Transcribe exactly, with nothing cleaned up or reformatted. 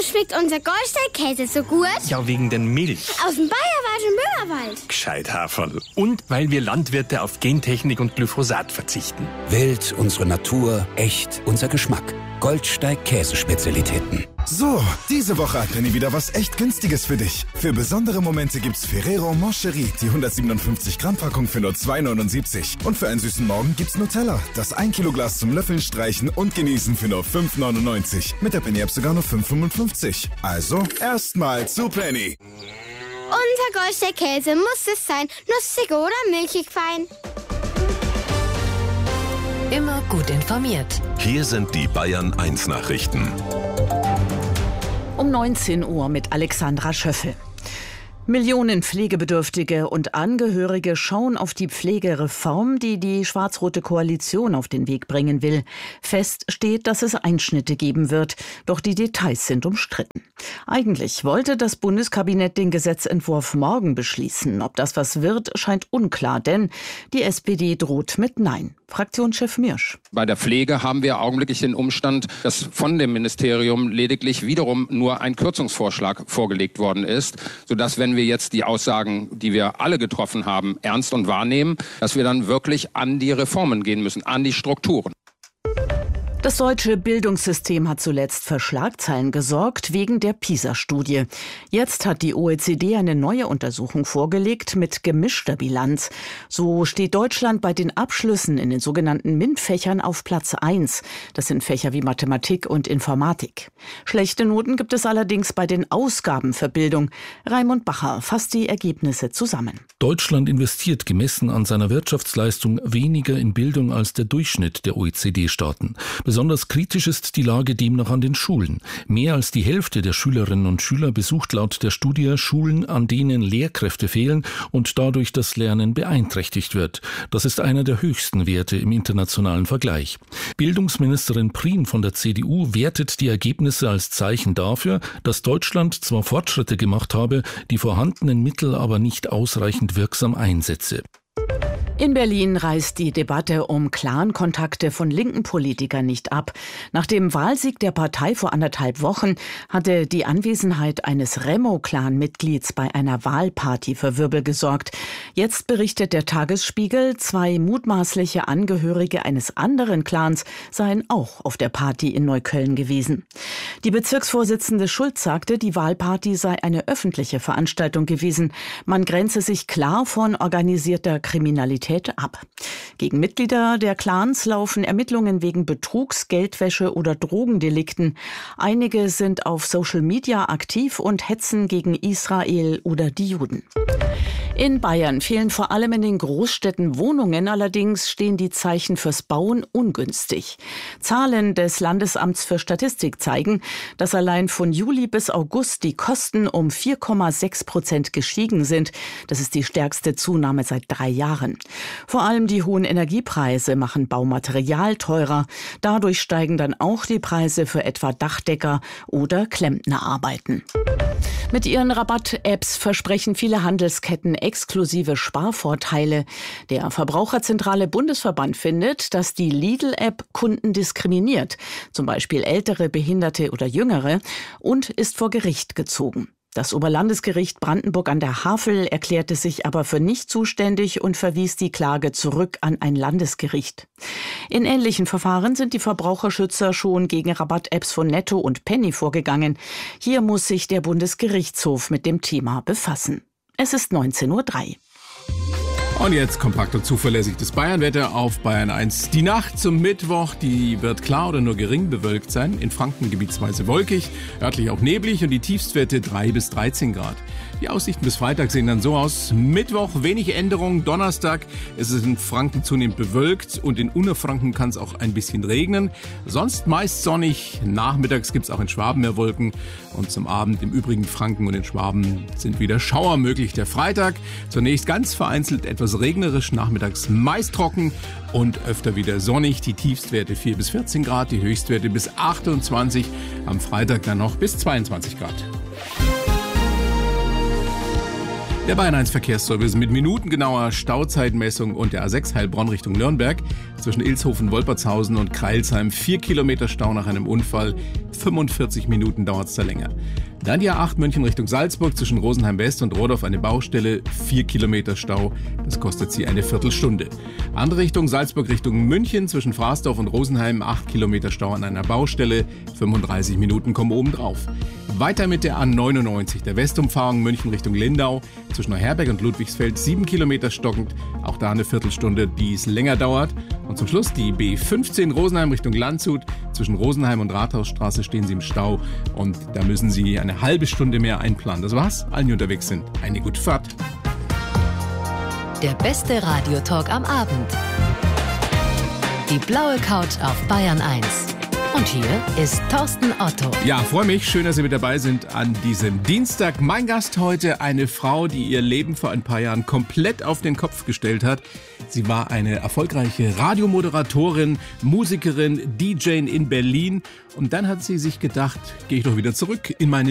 schmeckt unser Goldsteig-Käse so gut? Ja, wegen den Milch. Aus dem Bayerwald und Böhmerwald. Gescheit, Haferl. Und weil wir Landwirte auf Gentechnik und Glyphosat verzichten. Wild, unsere Natur, echt, unser Geschmack. Goldsteig-Käsespezialitäten. So, diese Woche hat Penny wieder was echt Günstiges für dich. Für besondere Momente gibt's Ferrero Moncherie, die hundertsiebenundfünfzig Gramm Packung für nur zwei neunundsiebzig. Und für einen süßen Morgen gibt's Nutella, das ein Kilo Glas zum Löffeln, Streichen und Genießen für nur fünf neunundneunzig. Mit der Penny-App sogar nur fünf fünfundfünfzig. Also, erstmal zu Penny. Unser Goldsteig-Käse muss es sein. Nussig oder milchig fein. Immer gut informiert. Hier sind die Bayern eins Nachrichten. Um neunzehn Uhr mit Alexandra Schöffel. Millionen Pflegebedürftige und Angehörige schauen auf die Pflegereform, die die schwarz-rote Koalition auf den Weg bringen will. Fest steht, dass es Einschnitte geben wird, doch die Details sind umstritten. Eigentlich wollte das Bundeskabinett den Gesetzentwurf morgen beschließen. Ob das was wird, scheint unklar, denn die S P D droht mit Nein. Fraktionschef Miersch. Bei der Pflege haben wir augenblicklich den Umstand, dass von dem Ministerium lediglich wiederum nur ein Kürzungsvorschlag vorgelegt worden ist, sodass, wenn wir jetzt die Aussagen, die wir alle getroffen haben, ernst und wahrnehmen, dass wir dann wirklich an die Reformen gehen müssen, an die Strukturen. Das deutsche Bildungssystem hat zuletzt für Schlagzeilen gesorgt wegen der PISA-Studie. Jetzt hat die O E C D eine neue Untersuchung vorgelegt mit gemischter Bilanz. So steht Deutschland bei den Abschlüssen in den sogenannten MINT-Fächern auf Platz eins. Das sind Fächer wie Mathematik und Informatik. Schlechte Noten gibt es allerdings bei den Ausgaben für Bildung. Raimund Bacher fasst die Ergebnisse zusammen. Deutschland investiert gemessen an seiner Wirtschaftsleistung weniger in Bildung als der Durchschnitt der O E C D-Staaten. Besonders kritisch ist die Lage demnach an den Schulen. Mehr als die Hälfte der Schülerinnen und Schüler besucht laut der Studie Schulen, an denen Lehrkräfte fehlen und dadurch das Lernen beeinträchtigt wird. Das ist einer der höchsten Werte im internationalen Vergleich. Bildungsministerin Prien von der C D U wertet die Ergebnisse als Zeichen dafür, dass Deutschland zwar Fortschritte gemacht habe, die vorhandenen Mittel aber nicht ausreichend wirksam einsetze. In Berlin reißt die Debatte um Clan-Kontakte von linken Politikern nicht ab. Nach dem Wahlsieg der Partei vor anderthalb Wochen hatte die Anwesenheit eines Remo-Clan-Mitglieds bei einer Wahlparty für Wirbel gesorgt. Jetzt berichtet der Tagesspiegel, zwei mutmaßliche Angehörige eines anderen Clans seien auch auf der Party in Neukölln gewesen. Die Bezirksvorsitzende Schulz sagte, die Wahlparty sei eine öffentliche Veranstaltung gewesen. Man grenze sich klar von organisierter Kriminalität ab. Gegen Mitglieder der Clans laufen Ermittlungen wegen Betrugs, Geldwäsche oder Drogendelikten. Einige sind auf Social Media aktiv und hetzen gegen Israel oder die Juden. In Bayern fehlen vor allem in den Großstädten Wohnungen, allerdings stehen die Zeichen fürs Bauen ungünstig. Zahlen des Landesamts für Statistik zeigen, dass allein von Juli bis August die Kosten um vier Komma sechs Prozent gestiegen sind. Das ist die stärkste Zunahme seit drei Jahren. Vor allem die hohen Energiepreise machen Baumaterial teurer. Dadurch steigen dann auch die Preise für etwa Dachdecker oder Klempnerarbeiten. Mit ihren Rabatt-Apps versprechen viele Handelsketten exklusive Sparvorteile. Der Verbraucherzentrale Bundesverband findet, dass die Lidl-App Kunden diskriminiert, zum Beispiel ältere, Behinderte oder Jüngere, und ist vor Gericht gezogen. Das Oberlandesgericht Brandenburg an der Havel erklärte sich aber für nicht zuständig und verwies die Klage zurück an ein Landesgericht. In ähnlichen Verfahren sind die Verbraucherschützer schon gegen Rabatt-Apps von Netto und Penny vorgegangen. Hier muss sich der Bundesgerichtshof mit dem Thema befassen. Es ist neunzehn Uhr drei. Und jetzt kompakt und zuverlässig das Bayernwetter auf Bayern eins. Die Nacht zum Mittwoch, die wird klar oder nur gering bewölkt sein. In Franken gebietsweise wolkig, örtlich auch neblig und die Tiefstwerte drei bis dreizehn Grad. Die Aussichten bis Freitag sehen dann so aus. Mittwoch wenig Änderung, Donnerstag ist es in Franken zunehmend bewölkt und in Unterfranken kann es auch ein bisschen regnen. Sonst meist sonnig, nachmittags gibt es auch in Schwaben mehr Wolken und zum Abend im übrigen Franken und in Schwaben sind wieder Schauer möglich. Der Freitag zunächst ganz vereinzelt etwas regnerisch, nachmittags meist trocken und öfter wieder sonnig. Die Tiefstwerte vier bis vierzehn Grad, die Höchstwerte bis achtundzwanzig, am Freitag dann noch bis zweiundzwanzig Grad. Der Bayern eins Verkehrsservice mit minutengenauer Stauzeitmessung und der A sechs Heilbronn Richtung Nürnberg. Zwischen Ilshofen, Wolpertshausen und Kreilsheim vier Kilometer Stau nach einem Unfall. fünfundvierzig Minuten dauert es da länger. Dann die A acht München Richtung Salzburg zwischen Rosenheim West und Rodorf eine Baustelle. vier Kilometer Stau. Das kostet sie eine Viertelstunde. Andere Richtung Salzburg Richtung München zwischen Fraßdorf und Rosenheim. acht Kilometer Stau an einer Baustelle. fünfunddreißig Minuten kommen oben drauf. Weiter mit der A neunundneunzig, der Westumfahrung München Richtung Lindau. Zwischen Neuherberg und Ludwigsfeld sieben Kilometer stockend. Auch da eine Viertelstunde, die es länger dauert. Und zum Schluss die B fünfzehn Rosenheim Richtung Landshut. Zwischen Rosenheim und Rathausstraße stehen sie im Stau. Und da müssen sie eine halbe Stunde mehr einplanen. Das war's. Allen, die unterwegs sind, eine gute Fahrt. Der beste Radiotalk am Abend. Die blaue Couch auf Bayern eins. Und hier ist Thorsten Otto. Ja, freue mich. Schön, dass Sie mit dabei sind an diesem Dienstag. Mein Gast heute, eine Frau, die ihr Leben vor ein paar Jahren komplett auf den Kopf gestellt hat. Sie war eine erfolgreiche Radiomoderatorin, Musikerin, D J in Berlin. Und dann hat sie sich gedacht, gehe ich doch wieder zurück in meine